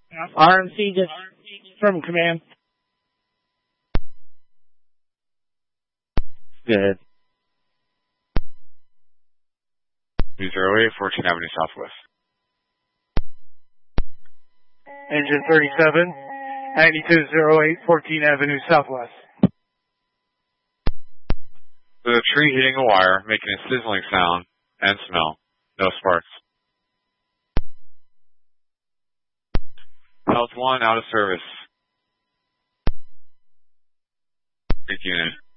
RMC just from command. Good. 208, 14 Avenue Southwest. Engine 37, 9208, 14 Avenue Southwest. There's a tree hitting a wire, making a sizzling sound and smell. No sparks. Health 1 out of service. Big unit.